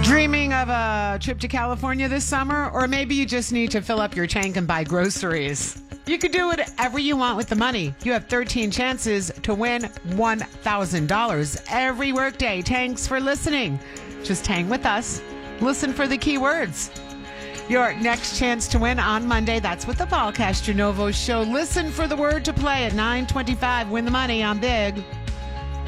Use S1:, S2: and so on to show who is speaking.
S1: Dreaming of a trip to California this summer? Or maybe you just need to fill up your tank and buy groceries. You could do whatever you want with the money. You have 13 chances to win $1,000 every workday. Thanks for listening. Just hang with us. Listen for the keywords. Your next chance to win on Monday. That's with the Paul Castronovo Show. Listen for the word to play at 9:25. Win the money on Big.